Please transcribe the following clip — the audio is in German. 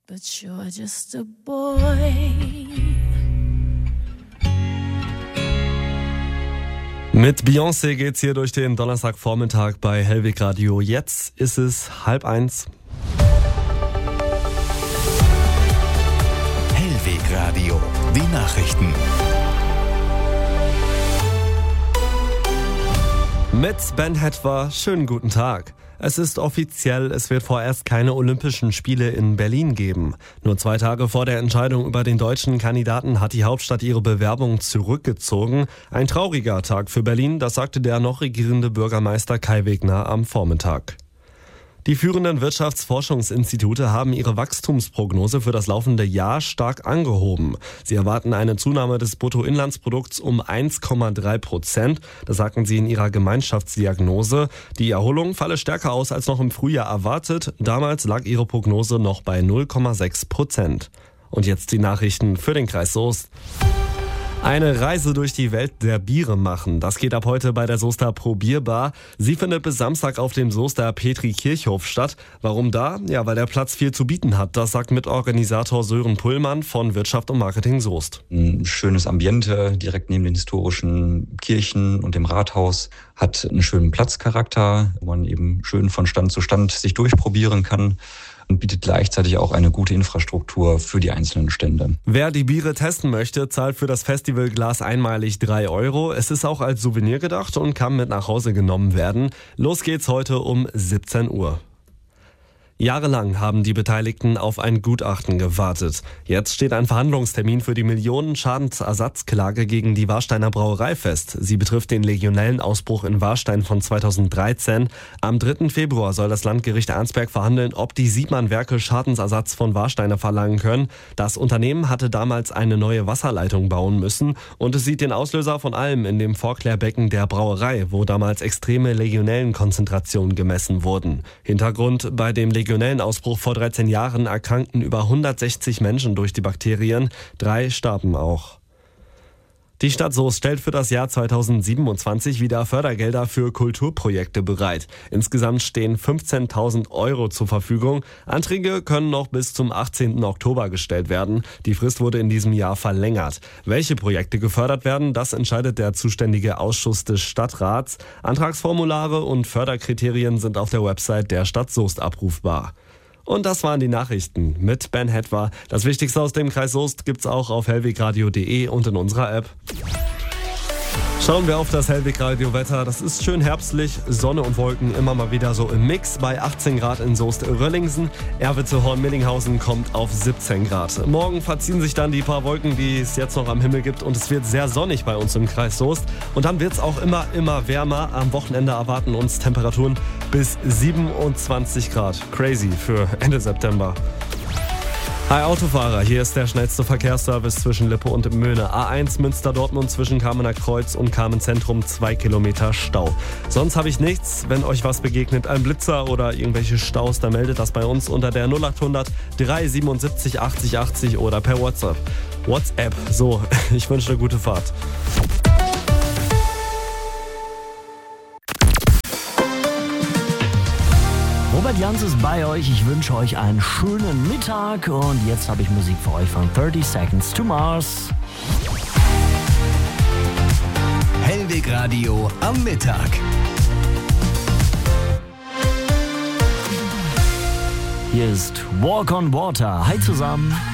but you're just a boy. Mit Beyoncé geht's hier durch den Donnerstagvormittag bei Hellweg Radio. Jetzt ist es 12:30. Hellweg Radio, die Nachrichten. Mit Ben Hetwer, schönen guten Tag. Es ist offiziell, es wird vorerst keine Olympischen Spiele in Berlin geben. Nur 2 Tage vor der Entscheidung über den deutschen Kandidaten hat die Hauptstadt ihre Bewerbung zurückgezogen. Ein trauriger Tag für Berlin, das sagte der noch regierende Bürgermeister Kai Wegner am Vormittag. Die führenden Wirtschaftsforschungsinstitute haben ihre Wachstumsprognose für das laufende Jahr stark angehoben. Sie erwarten eine Zunahme des Bruttoinlandsprodukts um 1,3%. Das sagten sie in ihrer Gemeinschaftsdiagnose. Die Erholung falle stärker aus als noch im Frühjahr erwartet. Damals lag ihre Prognose noch bei 0,6%. Und jetzt die Nachrichten für den Kreis Soest. Eine Reise durch die Welt der Biere machen. Das geht ab heute bei der Soester Probierbar. Sie findet bis Samstag auf dem Soester Petri-Kirchhof statt. Warum da? Ja, weil der Platz viel zu bieten hat. Das sagt Mitorganisator Sören Pullmann von Wirtschaft und Marketing Soest. Ein schönes Ambiente direkt neben den historischen Kirchen und dem Rathaus. Hat einen schönen Platzcharakter, wo man eben schön von Stand zu Stand sich durchprobieren kann. Und bietet gleichzeitig auch eine gute Infrastruktur für die einzelnen Stände. Wer die Biere testen möchte, zahlt für das Festivalglas einmalig 3 €. Es ist auch als Souvenir gedacht und kann mit nach Hause genommen werden. Los geht's heute um 17 Uhr. Jahrelang haben die Beteiligten auf ein Gutachten gewartet. Jetzt steht ein Verhandlungstermin für die Millionen-Schadensersatzklage gegen die Warsteiner Brauerei fest. Sie betrifft den Legionellenausbruch in Warstein von 2013. Am 3. Februar soll das Landgericht Arnsberg verhandeln, ob die Siebmann-Werke Schadensersatz von Warsteiner verlangen können. Das Unternehmen hatte damals eine neue Wasserleitung bauen müssen und es sieht den Auslöser von allem in dem Vorklärbecken der Brauerei, wo damals extreme Legionellenkonzentrationen gemessen wurden. Hintergrund: bei dem Legionellenausbruch vor 13 Jahren erkrankten über 160 Menschen durch die Bakterien, 3 starben auch. Die Stadt Soest stellt für das Jahr 2027 wieder Fördergelder für Kulturprojekte bereit. Insgesamt stehen 15.000 € zur Verfügung. Anträge können noch bis zum 18. Oktober gestellt werden. Die Frist wurde in diesem Jahr verlängert. Welche Projekte gefördert werden, das entscheidet der zuständige Ausschuss des Stadtrats. Antragsformulare und Förderkriterien sind auf der Website der Stadt Soest abrufbar. Und das waren die Nachrichten mit Ben Hetwer. Das Wichtigste aus dem Kreis Soest gibt's auch auf hellwegradio.de und in unserer App. Schauen wir auf das Hellweg-Radio-Wetter. Das ist schön herbstlich, Sonne und Wolken immer mal wieder so im Mix. Bei 18 Grad in Soest-Röllingsen. Erwitte-Horn-Millingshausen kommt auf 17 Grad. Morgen verziehen sich dann die paar Wolken, die es jetzt noch am Himmel gibt. Und es wird sehr sonnig bei uns im Kreis Soest. Und dann wird es auch immer wärmer. Am Wochenende erwarten uns Temperaturen bis 27 Grad. Crazy für Ende September. Hi Autofahrer, hier ist der schnellste Verkehrsservice zwischen Lippe und Möhne. A1 Münster-Dortmund zwischen Kamener Kreuz und Kamenzentrum 2 Kilometer Stau. Sonst habe ich nichts. Wenn euch was begegnet, ein Blitzer oder irgendwelche Staus, dann meldet das bei uns unter der 0800 377 80 80 oder per WhatsApp. So, ich wünsche eine gute Fahrt. Robert Jans ist bei euch. Ich wünsche euch einen schönen Mittag und jetzt habe ich Musik für euch von 30 Seconds to Mars. Hellweg Radio am Mittag. Hier ist Walk on Water. Hi zusammen.